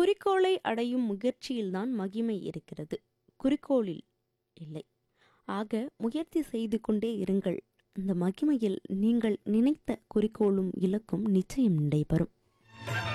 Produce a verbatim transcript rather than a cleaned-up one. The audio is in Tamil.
குறிக்கோளை அடையும் முயற்சியில்தான் மகிமை இருக்கிறது, குறிக்கோளில் இல்லை. ஆக முயற்சி செய்து கொண்டே இருங்கள். அந்த மகிமையில் நீங்கள் நினைத்த குறிக்கோளும் இலக்கும் நிச்சயம் நடைபெறும்.